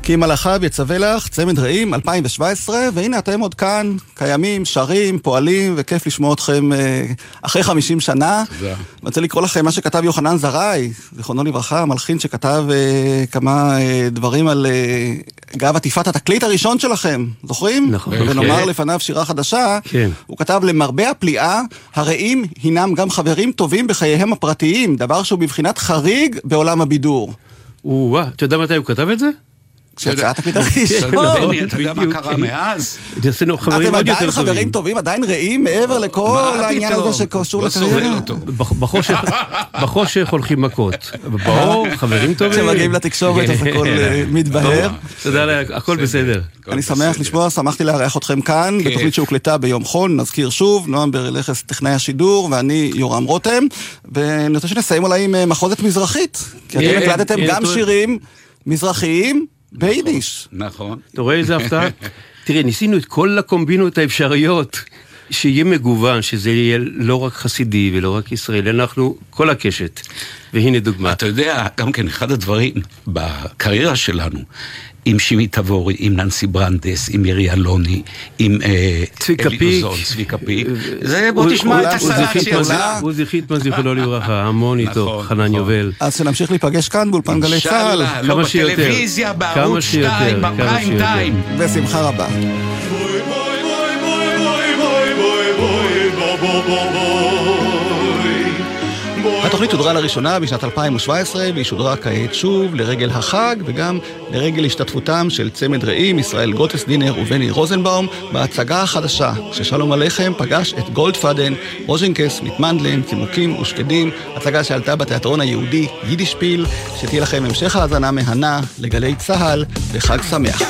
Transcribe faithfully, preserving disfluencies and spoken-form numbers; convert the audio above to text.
כי מלאכיו יצווה לך, צמד רעים, אלפיים שבע עשרה, והנה אתם עוד כאן, קיימים, שרים, פועלים, וכיף לשמוע אתכם אה, אחרי חמישים שנה. תודה. אני רוצה לקרוא לכם מה שכתב יוחנן זרעי, זיכרונו לברכה, מלחין שכתב אה, כמה אה, דברים על אה, גב עטיפת התקליט הראשון שלכם, זוכרים? נכון. ונאמר לפניו שירה חדשה, כן. הוא כתב למרבה הפליאה, הרעים הינם גם חברים טובים בחייהם הפרטיים, דבר שהוא בבחינת חריג בעולם הבידור. וואה, אתה יודע מתי הוא כתב את זה? כשיצאת הקליט הראשון. אתה יודע מה קרה מאז? אתם עדיין חברים טובים, עדיין רעים מעבר לכל העניין הזה שקשור לקריירה. בחושך הולכים מכות, באור חברים טובים. כשמגיעים לתקשורת אז הכל מתבהר. תודה לה, הכל בסדר. אני שמח לשמוע, שמחתי לארח אתכם כאן בתוכנית שהוקלטה ביום חול, נזכיר שוב, נועם ברלכס טכנאי השידור ואני יורם רותם, ואני רוצה שנסיים אולי עם מחוזת מזרחית, כי אתם הקלטתם גם שירים מזרחיים ביידיש. נכון. אתה רואה איזה הפתעה? תראה, ניסינו את כל הקומבינות האפשריות, שיהיה מגוון, שזה יהיה לא רק חסידי ולא רק ישראלי, אנחנו כל הקשת. והנה דוגמה. אתה יודע, גם כן, אחד הדברים בקריירה שלנו, עם שימי תבורי, עם ננסי ברנדס, עם ירי אלוני, עם אלי גוזון, צביקה פיק. זה בוא תשמע את הסלאציה הזאת. עוזי חיטמן זיכרונו לברכה, המון איתו, חנן יובל. אז שנמשיך להיפגש כאן באולפן גלי צה"ל. לא בטלוויזיה, בערוץ שתיים, בפריים טיים. בשמחה רבה. התוכנית שודרה לראשונה בשנת אלפיים שבע עשרה והיא שודרה כעת שוב לרגל החג וגם לרגל השתתפותם של צמד רעים ישראל גוטס דינר ובני רוזנבאום בהצגה החדשה ששלום עליכם פגש את גולדפדן, רוז'נקס, מתמנדלן, צימוקים ושקדים, הצגה שעלתה בתיאטרון היהודי יידישפיל. שתהיה לכם המשך האזנה מהנה לגלי צהל וחג שמח.